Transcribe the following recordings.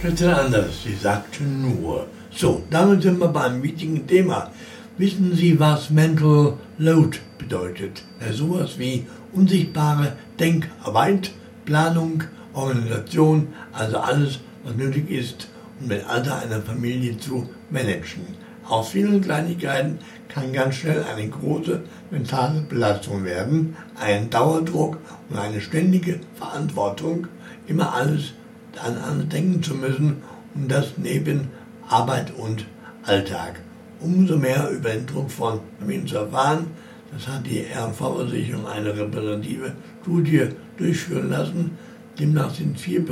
Schritte anders, sie sagte nur. So, damit sind wir beim wichtigen Thema. Wissen Sie, was Mental Load bedeutet? Sowas wie unsichtbare Denkarbeit, Planung, Organisation, also alles, was nötig ist, um den Alltag einer Familie zu managen. Aus vielen Kleinigkeiten kann ganz schnell eine große mentale Belastung werden, ein Dauerdruck und eine ständige Verantwortung, immer alles an alles denken zu müssen und das neben Arbeit und Alltag. Umso mehr über den Druck von Familien zu erfahren, das hat die R&V-Versicherung eine repräsentative Studie durchführen lassen. Demnach sind 4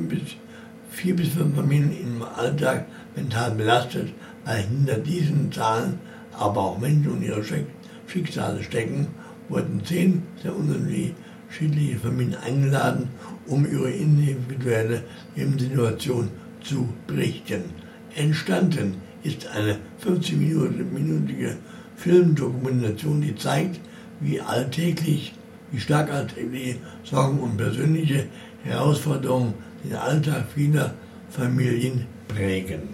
bis 5 Familien im Alltag mental belastet, weil hinter diesen Zahlen aber auch Menschen und ihre Schicksale stecken, wurden 10 sehr unterschiedliche Familien eingeladen, um ihre individuelle Lebenssituation zu berichten. Entstanden ist eine 50-minütige Filmdokumentation, die zeigt, wie stark alltägliche Sorgen und persönliche Herausforderungen den Alltag vieler Familien prägen.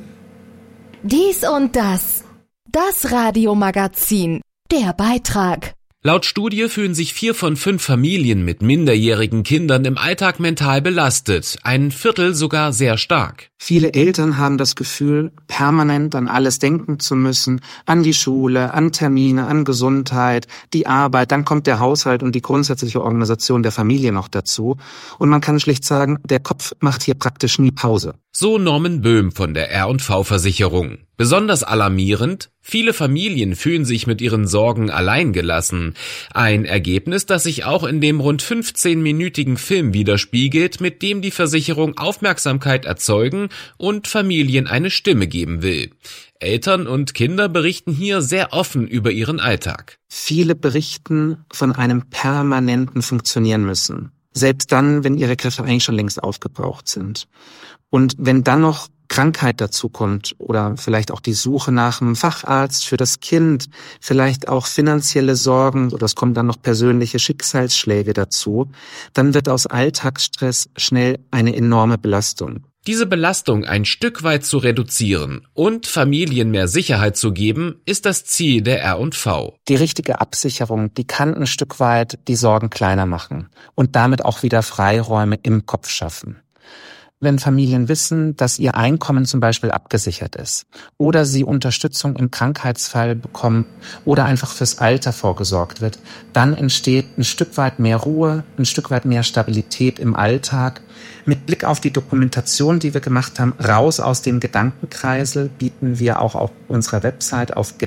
Dies und das. Das Radiomagazin. Der Beitrag. Laut Studie fühlen sich 4 von 5 Familien mit minderjährigen Kindern im Alltag mental belastet, ein Viertel sogar sehr stark. Viele Eltern haben das Gefühl, permanent an alles denken zu müssen, an die Schule, an Termine, an Gesundheit, die Arbeit, dann kommt der Haushalt und die grundsätzliche Organisation der Familie noch dazu. Und man kann schlicht sagen, der Kopf macht hier praktisch nie Pause. So Norman Böhm von der R&V-Versicherung. Besonders alarmierend, viele Familien fühlen sich mit ihren Sorgen alleingelassen. Ein Ergebnis, das sich auch in dem rund 15-minütigen Film widerspiegelt, mit dem die Versicherung Aufmerksamkeit erzeugen und Familien eine Stimme geben will. Eltern und Kinder berichten hier sehr offen über ihren Alltag. Viele berichten von einem permanenten Funktionieren müssen. Selbst dann, wenn ihre Kräfte eigentlich schon längst aufgebraucht sind. Und wenn dann noch Krankheit dazu kommt oder vielleicht auch die Suche nach einem Facharzt für das Kind, vielleicht auch finanzielle Sorgen oder es kommen dann noch persönliche Schicksalsschläge dazu, dann wird aus Alltagsstress schnell eine enorme Belastung. Diese Belastung ein Stück weit zu reduzieren und Familien mehr Sicherheit zu geben, ist das Ziel der R&V. Die richtige Absicherung, die kann ein Stück weit die Sorgen kleiner machen und damit auch wieder Freiräume im Kopf schaffen. Wenn Familien wissen, dass ihr Einkommen zum Beispiel abgesichert ist oder sie Unterstützung im Krankheitsfall bekommen oder einfach fürs Alter vorgesorgt wird, dann entsteht ein Stück weit mehr Ruhe, ein Stück weit mehr Stabilität im Alltag. Mit Blick auf die Dokumentation, die wir gemacht haben, raus aus dem Gedankenkreisel, bieten wir auch auf unserer Website auf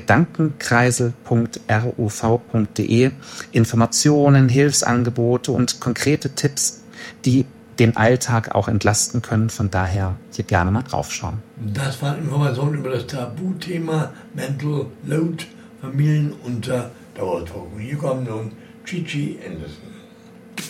gedankenkreisel.ruv.de Informationen, Hilfsangebote und konkrete Tipps, die den Alltag auch entlasten können. Von daher hier gerne mal draufschauen. Das waren Informationen über das Tabuthema Mental Load, Familien unter Dauerdruck. Und hier kommt nun Gigi Anderson.